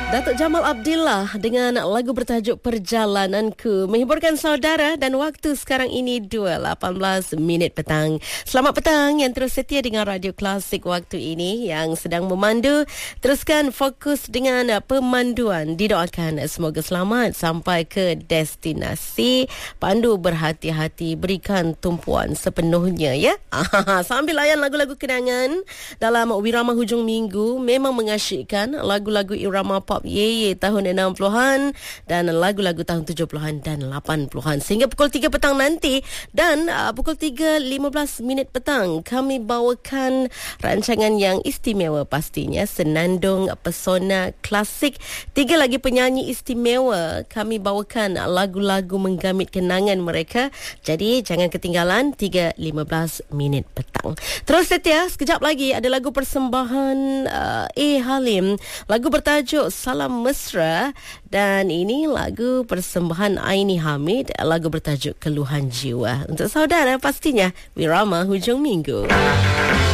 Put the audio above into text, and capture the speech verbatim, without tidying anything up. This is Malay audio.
Datuk Jamal Abdillah dengan lagu bertajuk Perjalananku menghiburkan saudara, dan waktu sekarang ini dua lapan belas minit petang. Selamat petang yang terus setia dengan Radio Klasik waktu ini, yang sedang memandu. Teruskan fokus dengan pemanduan. Didoakan semoga selamat sampai ke destinasi. Pandu berhati-hati, berikan tumpuan sepenuhnya ya. Sambil layan lagu-lagu kenangan dalam Wirama Hujung Minggu. Memang mengasyikkan lagu-lagu irama pop Ye Ye tahun enam puluhan dan lagu-lagu tahun tujuh puluhan dan lapan puluhan sehingga pukul tiga petang nanti. Dan uh, pukul tiga lima belas minit petang kami bawakan rancangan yang istimewa pastinya, Senandung Pesona Klasik. Tiga lagi penyanyi istimewa kami bawakan lagu-lagu menggamit kenangan mereka. Jadi jangan ketinggalan tiga lima belas minit petang. Terus setia, sekejap lagi ada lagu persembahan uh, A. Halim, lagu bertajuk Salam Mesra, dan ini lagu persembahan Aini Hamid, lagu bertajuk Keluhan Jiwa. Untuk saudara pastinya Wirama Hujung Minggu.